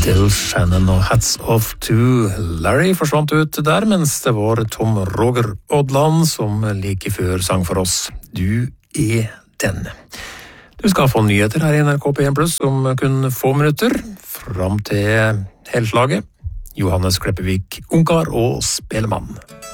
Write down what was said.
Del Shannon og Hats Off to Larry forsvant ut der, mens det var Tom Roger Odland som like før sang for oss Du er den. Du skal få nyheter her i NRK P1 Plus om kun få minutter, fram til helslaget. Johannes Kleppevik, ungkar og spelemann.